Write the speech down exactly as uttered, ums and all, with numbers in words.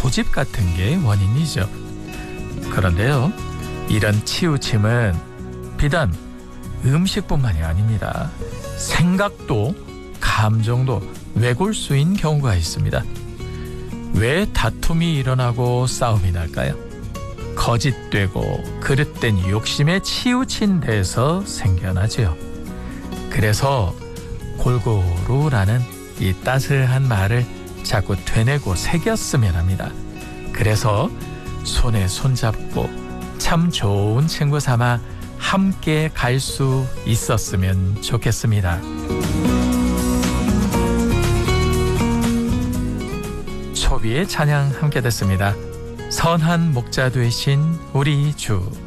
고집 같은 게 원인이죠. 그런데요, 이런 치우침은 비단 음식뿐만이 아닙니다. 생각도 감정도 왜골수인 경우가 있습니다. 왜 다툼이 일어나고 싸움이 날까요? 거짓되고 그릇된 욕심에 치우친 데서 생겨나지요. 그래서 골고루라는 이 따스한 말을 자꾸 되뇌고 새겼으면 합니다. 그래서 손에 손잡고 참 좋은 친구 삼아 함께 갈 수 있었으면 좋겠습니다. 초비의 찬양 함께 듣습니다. 선한 목자 되신 우리 주.